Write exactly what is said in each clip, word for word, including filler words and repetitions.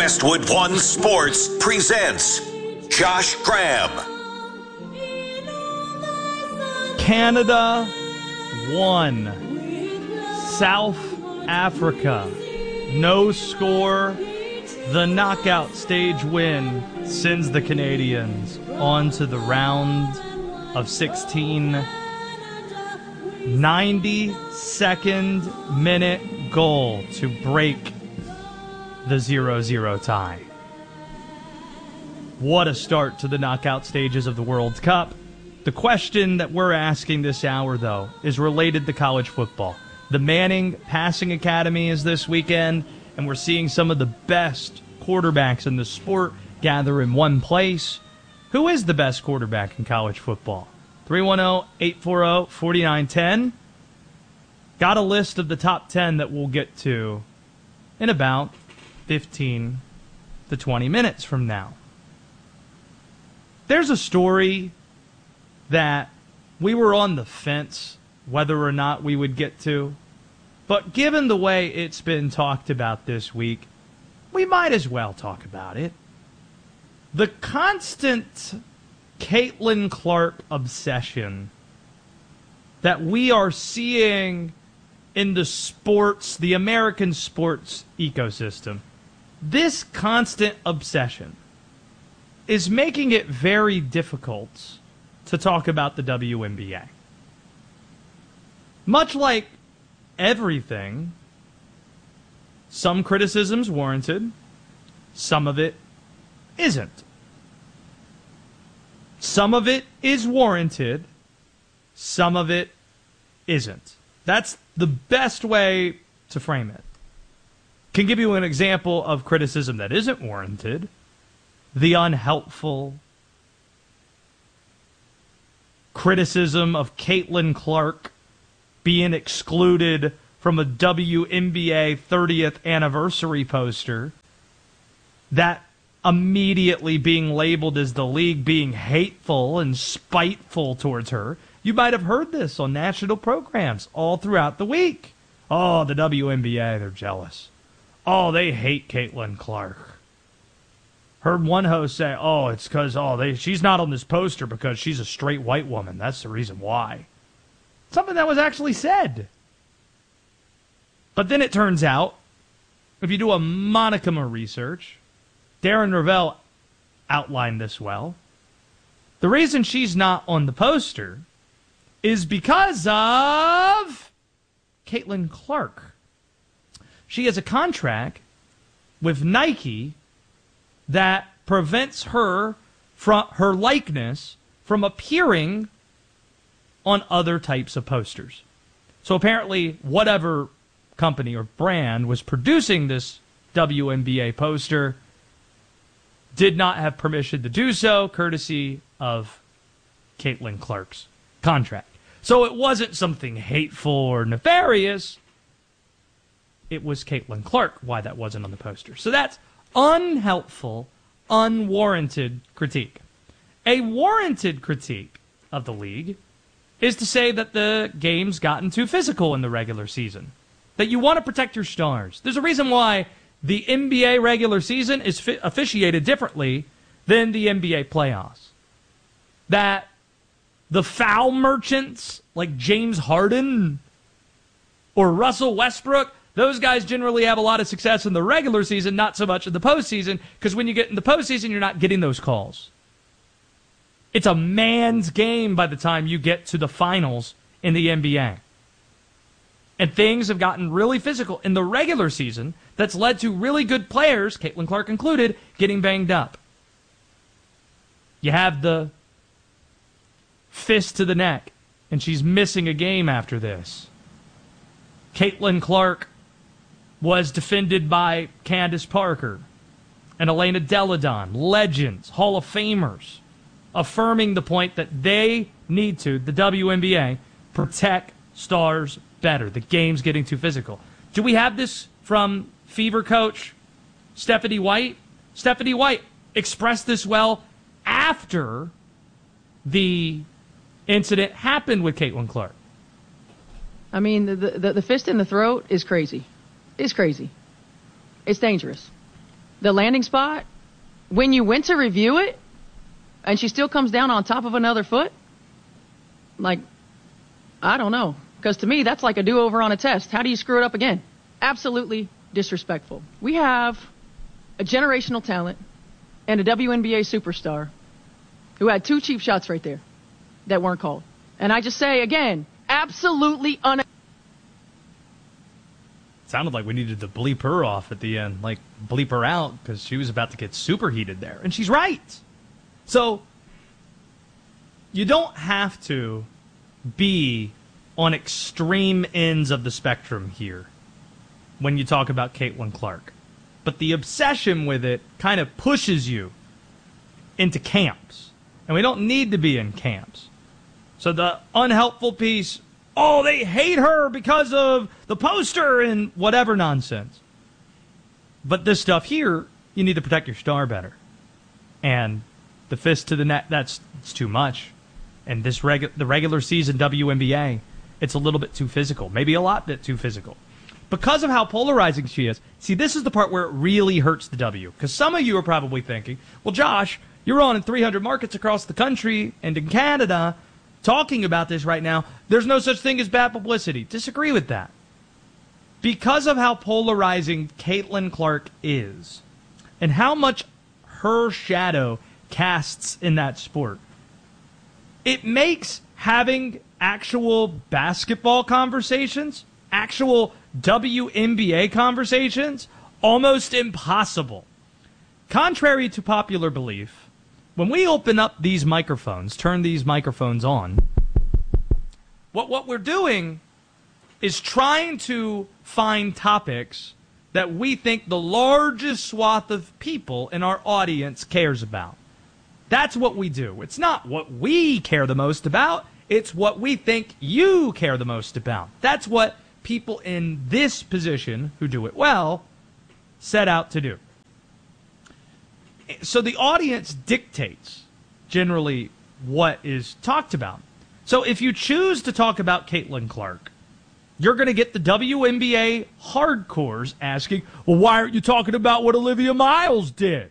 Westwood One Sports presents Josh Graham. Canada won. South Africa, no score. The knockout stage win sends the Canadians on to the round of sixteen. ninety-second minute goal to break the zero zero tie. What a start to the knockout stages of the World Cup. The question that we're asking this hour, though, is related to college football. The Manning Passing Academy is this weekend, and we're seeing some of the best quarterbacks in the sport gather in one place. Who is the best quarterback in college football? three one zero, eight four zero, four nine one zero. Got a list of the top ten that we'll get to in about fifteen to twenty minutes from now. There's a story that we were on the fence whether or not we would get to, but given the way it's been talked about this week, we might as well talk about it. The constant Caitlin Clark obsession that we are seeing in the sports, the American sports ecosystem. This constant obsession is making it very difficult to talk about the W N B A. Much like everything, some criticism's warranted, some of it isn't. Some of it is warranted, some of it isn't. That's the best way to frame it. Can give you an example of criticism that isn't warranted. The unhelpful criticism of Caitlin Clark being excluded from a W N B A thirtieth anniversary poster, that immediately being labeled as the league being hateful and spiteful towards her. You might have heard this on national programs all throughout the week. Oh, the W N B A, they're jealous. Oh, they hate Caitlin Clark. Heard one host say, oh, it's because oh, they she's not on this poster because she's a straight white woman. That's the reason why. Something that was actually said. But then it turns out, if you do a modicum of research, Darren Ravel outlined this well. The reason she's not on the poster is because of Caitlin Clark. She has a contract with Nike that prevents her from her likeness from appearing on other types of posters. So apparently, whatever company or brand was producing this W N B A poster did not have permission to do so, courtesy of Caitlin Clark's contract. So it wasn't something hateful or nefarious. It was Caitlin Clark why that wasn't on the poster. So that's unhelpful, unwarranted critique. A warranted critique of the league is to say that the game's gotten too physical in the regular season, that you want to protect your stars. There's a reason why the N B A regular season is fi- officiated differently than the N B A playoffs. That the foul merchants like James Harden or Russell Westbrook, those guys generally have a lot of success in the regular season, not so much in the postseason, because when you get in the postseason, you're not getting those calls. It's a man's game by the time you get to the finals in the N B A. And things have gotten really physical in the regular season that's led to really good players, Caitlin Clark included, getting banged up. You have the fist to the neck, and she's missing a game after this. Caitlin Clark was defended by Candace Parker and Elena Deladon, legends, Hall of Famers, affirming the point that they need to, the W N B A, protect stars better. The game's getting too physical. Do we have this from Fever coach Stephanie White? Stephanie White expressed this well after the incident happened with Caitlin Clark. I mean, the, the, the fist in the throat is crazy. It's crazy. It's dangerous. the landing spot, when you went to review it, and she still comes down on top of another foot, like, I don't know. Because to me, that's like a do-over on a test. How do you screw it up again? Absolutely disrespectful. We have a generational talent and a W N B A superstar who had two cheap shots right there that weren't called. And I just say, again, absolutely un... Sounded like we needed to bleep her off at the end, like bleep her out, because she was about to get superheated there. And she's right. So, you don't have to be on extreme ends of the spectrum here when you talk about Caitlin Clark. But the obsession with it kind of pushes you into camps. And we don't need to be in camps. So the unhelpful piece, oh, they hate her because of the poster and whatever nonsense. But this stuff here, you need to protect your star better. And the fist to the neck, that's it's too much. And this regu- the regular season W N B A, it's a little bit too physical. Maybe a lot bit too physical. Because of how polarizing she is. See, this is the part where it really hurts the W. Because some of you are probably thinking, well, Josh, you're on in three hundred markets across the country and in Canada talking about this right now. There's no such thing as bad publicity. Disagree with that. Because of how polarizing Caitlin Clark is and how much her shadow casts in that sport, it makes having actual basketball conversations, actual W N B A conversations, almost impossible. Contrary to popular belief, when we open up these microphones, turn these microphones on, what what we're doing is trying to find topics that we think the largest swath of people in our audience cares about. That's what we do. It's not what we care the most about. It's what we think you care the most about. That's what people in this position, who do it well, set out to do. So the audience dictates, generally, what is talked about. So if you choose to talk about Caitlin Clark, you're going to get the W N B A hardcores asking, well, why aren't you talking about what Olivia Miles did?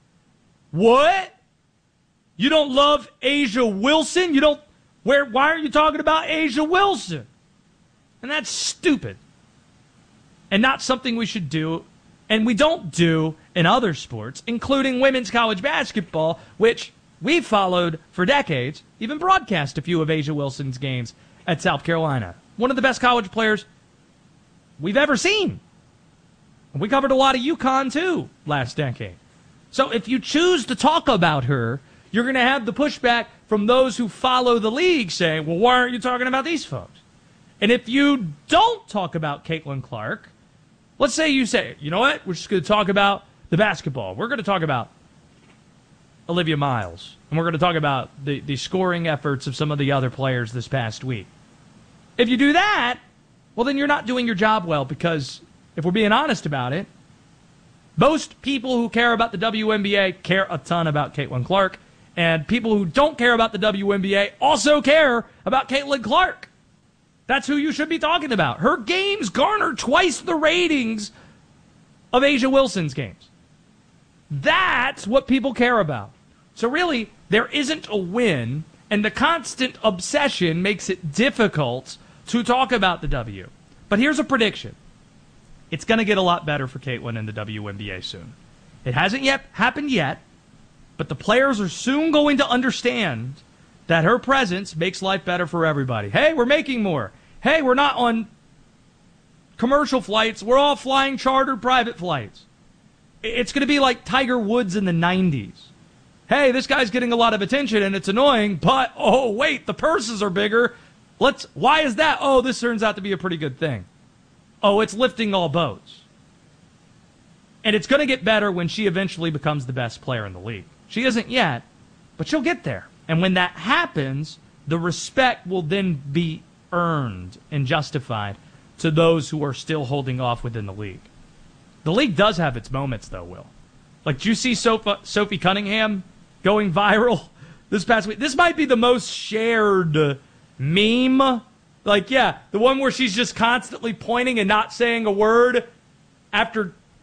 What? You don't love A'ja Wilson? You don't... Where? Why aren't you talking about A'ja Wilson? And that's stupid. And not something we should do, and we don't do in other sports, including women's college basketball, which we've followed for decades, even broadcast a few of A'ja Wilson's games at South Carolina. One of the best college players we've ever seen. And we covered a lot of UConn, too, last decade. So if you choose to talk about her, you're going to have the pushback from those who follow the league saying, well, why aren't you talking about these folks? And if you don't talk about Caitlin Clark, let's say you say, you know what, we're just going to talk about the basketball. We're going to talk about Olivia Miles. And we're going to talk about the, the scoring efforts of some of the other players this past week. If you do that, well, then you're not doing your job well, because if we're being honest about it, most people who care about the W N B A care a ton about Caitlin Clark, and people who don't care about the W N B A also care about Caitlin Clark. That's who you should be talking about. Her games garner twice the ratings of A'ja Wilson's games. That's what people care about. So really, there isn't a win, and the constant obsession makes it difficult to talk about the W. But here's a prediction. It's going to get a lot better for Caitlin in the W N B A soon. It hasn't yet happened yet, but the players are soon going to understand that her presence makes life better for everybody. Hey, we're making more. Hey, we're not on commercial flights. We're all flying chartered private flights. It's going to be like Tiger Woods in the nineties. Hey, this guy's getting a lot of attention and it's annoying, but, oh, wait, the purses are bigger. Let's. Why is that? Oh, this turns out to be a pretty good thing. Oh, it's lifting all boats. And it's going to get better when she eventually becomes the best player in the league. She isn't yet, but she'll get there. And when that happens, the respect will then be earned and justified to those who are still holding off within the league. The league does have its moments, though, Will. Like, did you see Sophie, Sophie Cunningham going viral this past week? This might be the most shared meme. Like, yeah, the one where she's just constantly pointing and not saying a word after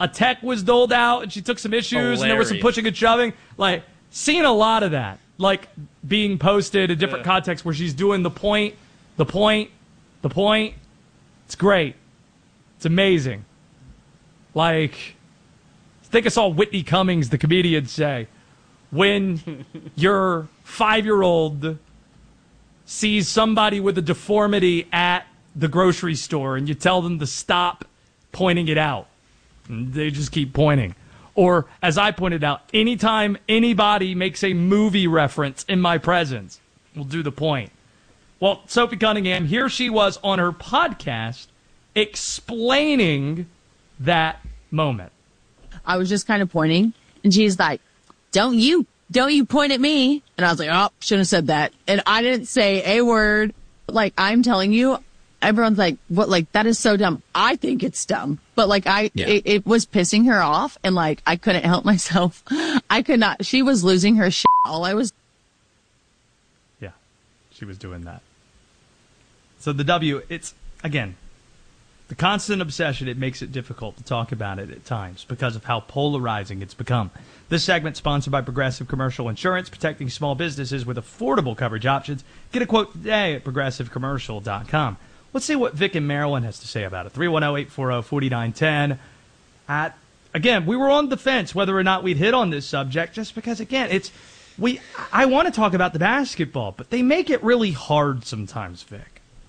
a tech was doled out and she took some issues Hilarious. and there was some pushing and shoving. Like, seen a lot of that, like being posted in different yeah. contexts where she's doing the point, the point, the point. It's great. It's amazing. Like, I think I saw Whitney Cummings, the comedian, say, when your five-year-old sees somebody with a deformity at the grocery store and you tell them to stop pointing it out, and they just keep pointing. Or, as I pointed out, anytime anybody makes a movie reference in my presence, we'll do the point. Well, Sophie Cunningham, here she was on her podcast explaining that moment. I was just kind of pointing, and she's like, don't you, don't you point at me. And I was like, oh, shouldn't have said that. And I didn't say a word. Like, I'm telling you, everyone's like, what, like, that is so dumb. I think it's dumb. But, like, I, yeah. it, it was pissing her off, and, like, I couldn't help myself. I could not, she was losing her shit. All I was. Yeah, she was doing that. So the W, it's, again, the constant obsession, it makes it difficult to talk about it at times because of how polarizing it's become. This segment sponsored by Progressive Commercial Insurance, protecting small businesses with affordable coverage options. Get a quote today at progressive commercial dot com. Let's see what Vic in Maryland has to say about it. three one zero, eight four zero, four nine one zero. At, again, we were on the fence whether or not we'd hit on this subject just because, again, it's we. I want to talk about the basketball, but they make it really hard sometimes, Vic.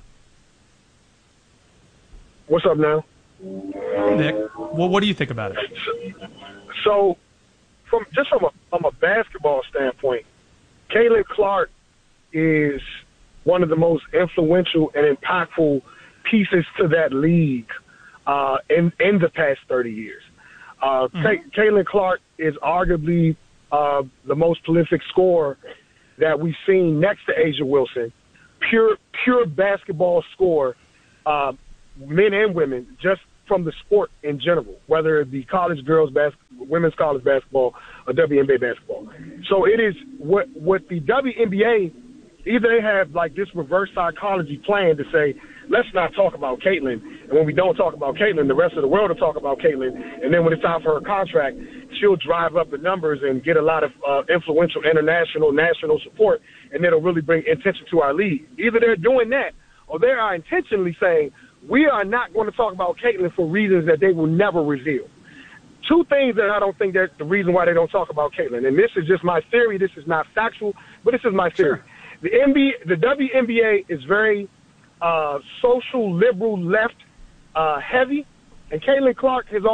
What's up now? Nick, well, what do you think about it? So, from just from a, from a basketball standpoint, Caitlin Clark is one of the most influential and impactful pieces to that league uh, in, in the past thirty years. Uh, mm-hmm. Caitlin Clark is arguably uh, the most prolific scorer that we've seen next to A'ja Wilson. Pure, pure basketball scorer. Uh, men and women, just from the sport in general, whether it be college girls basketball, women's college basketball, or W N B A basketball. So it is what what the W N B A, either they have like this reverse psychology plan to say, let's not talk about Caitlin, and when we don't talk about Caitlin, the rest of the world will talk about Caitlin, and then when it's time for her contract, she'll drive up the numbers and get a lot of uh, influential international, national support, and it'll really bring attention to our league. Either they're doing that, or they are intentionally saying, we are not going to talk about Caitlin for reasons that they will never reveal. Two things that I don't think that's the reason why they don't talk about Caitlin, and this is just my theory. This is not factual, but this is my theory. Sure. The N B A, the W N B A is very uh, social, liberal, left uh, heavy, and Caitlin Clark has